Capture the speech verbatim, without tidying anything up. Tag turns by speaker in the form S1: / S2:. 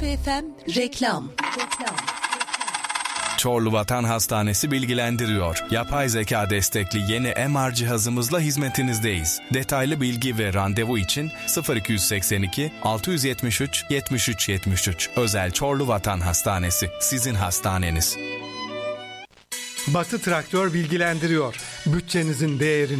S1: P F M reklam. Reklam.
S2: Çorlu Vatan Hastanesi bilgilendiriyor. Yapay zeka destekli yeni M R cihazımızla hizmetinizdeyiz. Detaylı bilgi ve randevu için sıfır iki seksen iki altı yüz yetmiş üç yetmiş üç yetmiş üç. Özel Çorlu Vatan Hastanesi. Sizin hastaneniz.
S3: Batı Traktör bilgilendiriyor. Bütçenizin değerini